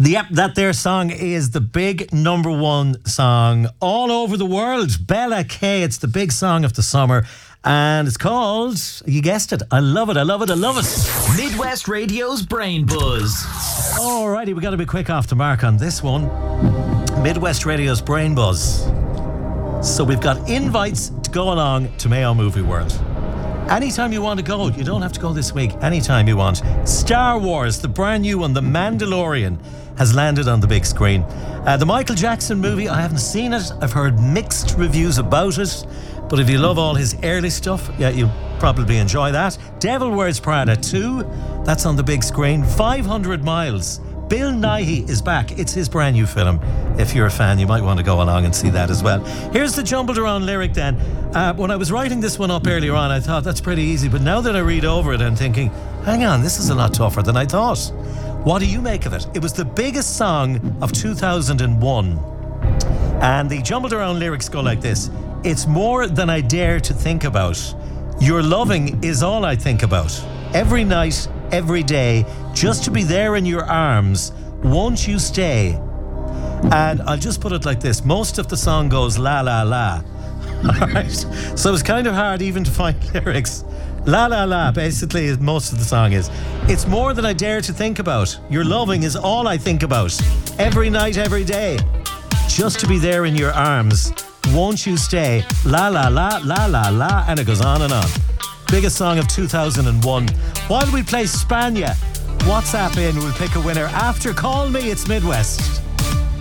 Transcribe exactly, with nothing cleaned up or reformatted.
Yep, that there song is the big number one song all over the world. Bella K, it's the big song of the summer. And it's called, you guessed it, I love it, I love it, I love it. Midwest Radio's Brain Buzz. Alrighty, we got to be quick off the mark on this one. Midwest Radio's Brain Buzz. So we've got invites to go along to Mayo Movie World. Anytime you want to go, you don't have to go this week, anytime you want. Star Wars, the brand new one, The Mandalorian, has landed on the big screen. Uh, the Michael Jackson movie, I haven't seen it. I've heard mixed reviews about it. But if you love all his early stuff, yeah, you'll probably enjoy that. Devil Wears Prada two, that's on the big screen. five hundred miles. Bill Nighy is back. It's his brand new film. If you're a fan, you might want to go along and see that as well. Here's the jumbled around lyric then. Uh, when I was writing this one up earlier on, I thought that's pretty easy. But now that I read over it, I'm thinking, hang on, this is a lot tougher than I thought. What do you make of it? It was the biggest song of two thousand one. And the jumbled around lyrics go like this. It's more than I dare to think about. Your loving is all I think about. Every night, every day, just to be there in your arms. Won't you stay? And I'll just put it like this. Most of the song goes la la la. Alright. So it's kind of hard even to find lyrics. La la la, basically, is most of the song is. It's more than I dare to think about. Your loving is all I think about. Every night, every day. Just to be there in your arms. Won't you stay? La la la la la la, and it goes on and on. Biggest song of two thousand one. While we play Spania, WhatsApp in, we'll pick a winner after Call Me, it's Midwest.